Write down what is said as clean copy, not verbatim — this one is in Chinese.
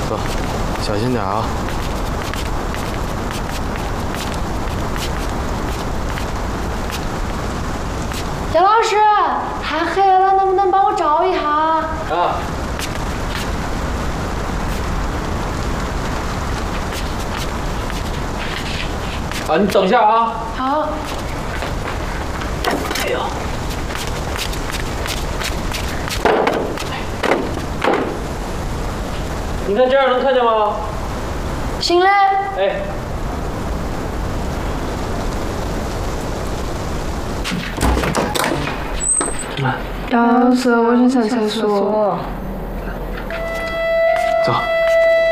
走，小心点啊！ 杨老师，太黑了，能不能帮我照一下？ 啊。啊，你等一下啊。 好。哎呦。 你看这样能看见吗？ 行嘞。 哎。 杨老师，我想上厕所。